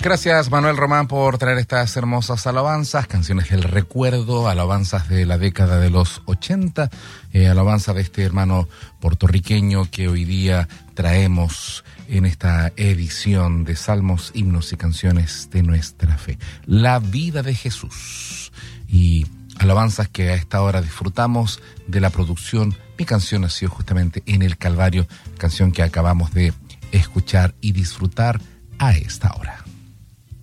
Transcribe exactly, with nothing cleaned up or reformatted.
Gracias, Manuel Román, por traer estas hermosas alabanzas, canciones del recuerdo, alabanzas de la década de los ochenta, eh, alabanza de este hermano puertorriqueño que hoy día traemos en esta edición de Salmos, Himnos y Canciones de Nuestra Fe. La vida de Jesús. Y alabanzas que a esta hora disfrutamos de la producción. Mi canción nació justamente en el Calvario, canción que acabamos de escuchar y disfrutar a esta hora.